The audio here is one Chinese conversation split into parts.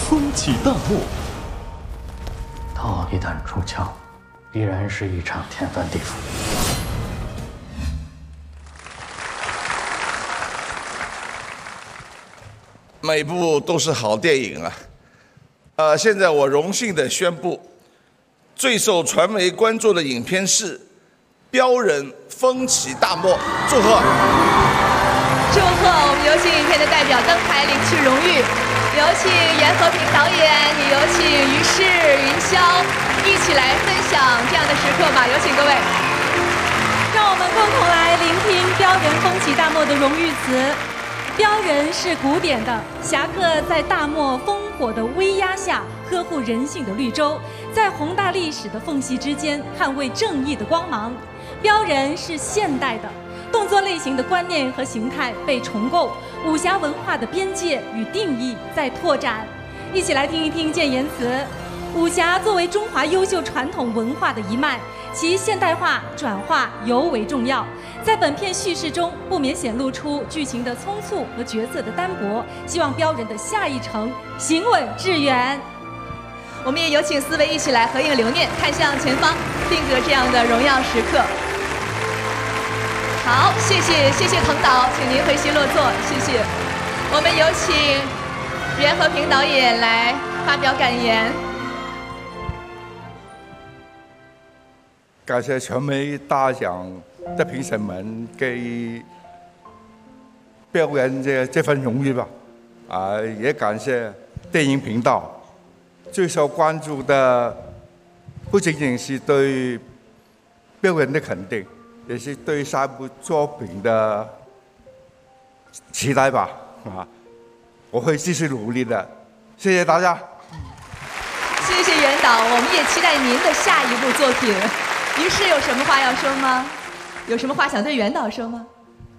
风起大漠。他一旦出鞘，必然是一场天翻地覆。 每部都是好电影啊！现在我荣幸的宣布，最受传媒关注的影片是《标人风起大漠》，祝贺！ 祝贺！我们有请影片的代表登台领取荣誉，有请袁和平导演，也有请于适、云霄一起来分享这样的时刻吧，有请各位。 让我们共同来聆听《标人风起大漠》的荣誉词。标人是古典的，侠客在大漠烽火的威压下呵护人性的绿洲，在宏大历史的缝隙之间捍卫正义的光芒。标人是现代的，动作类型的观念和形态被重构，武侠文化的边界与定义在拓展。一起来听一听谏言词。武侠作为中华优秀传统文化的一脉，其现代化转化尤为重要。在本片叙事中，不免显露出剧情的匆促和角色的单薄。希望标人的下一程行稳致远。 我们也有请四位一起来合影留念，看向前方，定格这样的荣耀时刻。好，谢谢滕导，请您回席落座，谢谢。我们有请袁和平导演来发表感言。 感谢传媒大奖的评审们给标人这份荣誉吧，也感谢电影频道。最受关注的不仅仅是对标人的肯定，也是对下一部作品的期待吧。我会继续努力的，谢谢大家。 谢谢袁导，我们也期待您的下一部作品。于是有什么话要说吗？有什么话想对袁导说吗？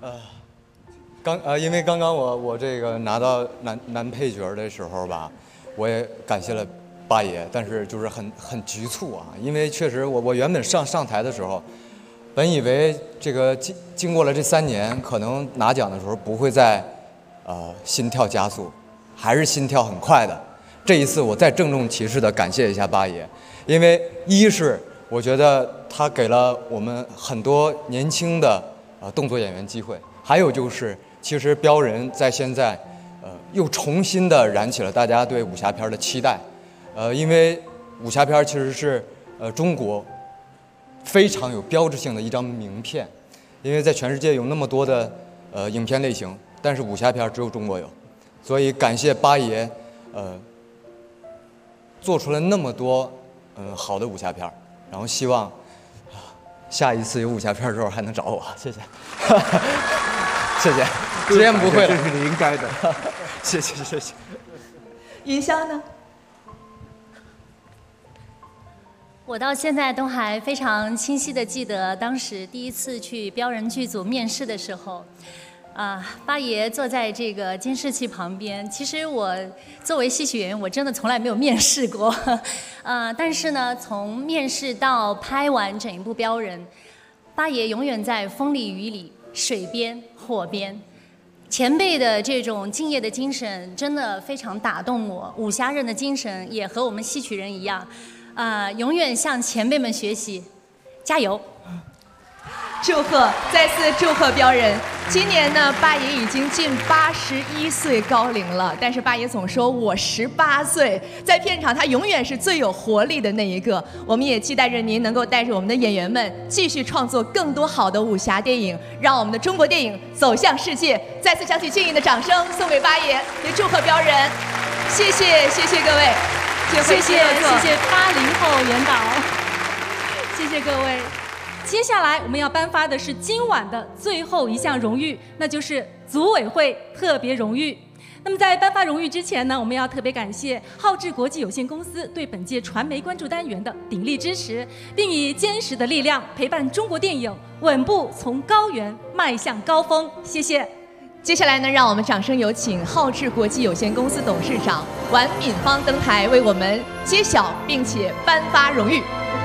因为刚刚我这个拿到男配角的时候吧，我也感谢了八爷，但是就是很局促啊，因为确实我原本上台的时候，本以为这个经过了这3年，可能拿奖的时候不会再心跳加速，还是心跳很快的。这一次我再郑重其事的感谢一下八爷，因为一是我觉得他给了我们很多年轻的动作演员机会，还有就是其实标人在现在又重新的燃起了大家对武侠片的期待，因为武侠片其实是中国非常有标志性的一张名片，因为在全世界有那么多的影片类型，但是武侠片只有中国有，所以感谢八爷做出了那么多好的武侠片，然后希望下一次有武侠片的时候还能找我，谢谢，谢谢，直言不讳了， 这是你应该的， 谢谢。 云霄呢？ 我到现在都还非常清晰的记得，当时第一次去标人剧组面试的时候，八爷坐在这个监视器旁边。其实我作为戏曲演员，我真的从来没有面试过，但是呢，从面试到拍完整一部标人，八爷永远在风里雨里、水边火边。前辈的这种敬业的精神真的非常打动我，武侠人的精神也和我们戏曲人一样。永远向前辈们学习，加油！ 祝贺，再次祝贺标人。今年呢，八爷已经近81岁高龄了，但是八爷总说我18岁，在片场他永远是最有活力的那一个。我们也期待着您能够带着我们的演员们继续创作更多好的武侠电影，让我们的中国电影走向世界。再次响起敬意的掌声，送给八爷，也祝贺标人。谢谢各位。 谢谢80后袁导，谢谢各位。接下来我们要颁发的是今晚的最后一项荣誉，那就是组委会特别荣誉。那么在颁发荣誉之前呢，我们要特别感谢浩智国际有限公司对本届传媒关注单元的鼎力支持，并以坚实的力量陪伴中国电影稳步从高原迈向高峰。谢谢。 接下来呢，让我们掌声有请浩智国际有限公司董事长王敏芳登台，为我们揭晓并且颁发荣誉。